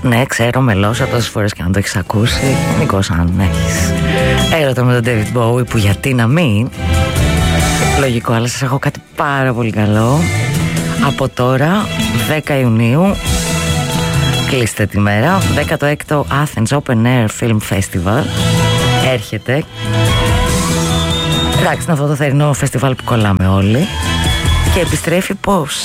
Ναι, ξέρω, μελώσα τόσες φορές και αν το έχεις ακούσει. Νίκος, αν έχεις έρωτα με τον David Bowie, που γιατί να μην. Λογικό, αλλά σας έχω κάτι πάρα πολύ καλό. Από τώρα, 10 Ιουνίου, κλείστε τη μέρα, 16ο Athens Open Air Film Festival έρχεται. Εντάξει, είναι αυτό το θερινό φεστιβάλ που κολλάμε όλοι. Και επιστρέφει πώς?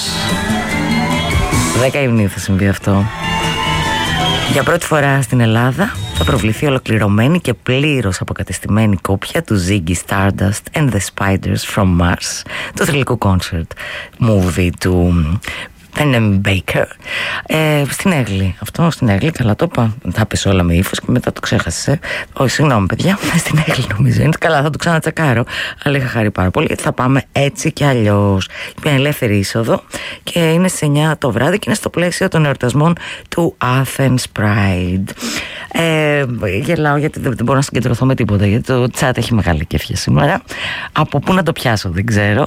10 Ιουνίου θα συμβεί αυτό. Για πρώτη φορά στην Ελλάδα θα προβληθεί ολοκληρωμένη και πλήρως αποκατεστημένη κόπια του Ziggy Stardust and the Spiders from Mars, του θρυλικού concert movie του Penn Baker, στην Έγλη. Αυτό στην Έγλη, καλά το είπα. Θα πες όλα με ύφος και μετά το ξέχασε. Όχι, συγγνώμη παιδιά, στην Έγλη νομίζω είναι. Καλά, θα το ξανατσεκάρω. Αλλά είχα χαρεί πάρα πολύ γιατί θα πάμε έτσι κι αλλιώς. Είναι ελεύθερη είσοδο και είναι στις 9 το βράδυ και είναι στο πλαίσιο των εορτασμών του Athens Pride. Γελάω γιατί δεν μπορώ να συγκεντρωθώ με τίποτα, γιατί το chat έχει μεγάλη κέφια σήμερα. Από πού να το πιάσω δεν ξέρω.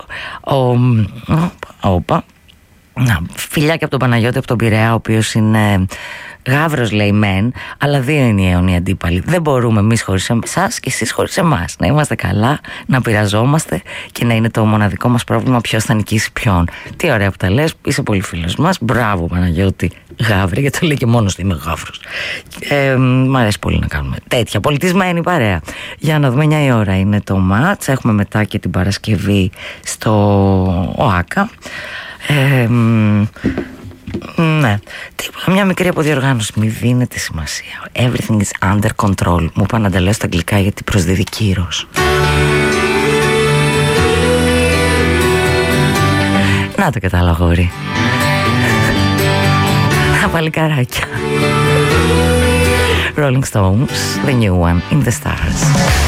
Όπα. Φιλιά και από τον Παναγιώτη από τον Πειραιά, ο οποίος είναι γάβρος λέει μεν, αλλά δύο είναι οι αιώνιοι αντίπαλοι. Δεν μπορούμε εμείς χωρίς εσάς και εσείς χωρίς εμάς. Να είμαστε καλά, να πειραζόμαστε και να είναι το μοναδικό μας πρόβλημα ποιος θα νικήσει ποιον. Τι ωραία που τα λες, είσαι πολύ φίλος μας. Μπράβο Παναγιώτη γάβρη, γιατί το λέει και μόνος του, είμαι γάβρος. Μ' αρέσει πολύ να κάνουμε τέτοια πολιτισμένη παρέα. Για να δούμε, 9 η ώρα είναι το μάτς. Έχουμε μετά και την Παρασκευή στο ΟΑΚΑ. Ναι, τίποτα, μια μικρή αποδιοργάνωση. Μη δίνετε σημασία. Everything is under control. Μου είπα να τα λέω στα αγγλικά γιατί προσδίδει κύρος. Να το κατάλαβα, γόρι. Τα παλικαράκια. Rolling Stones, the new one in the stars.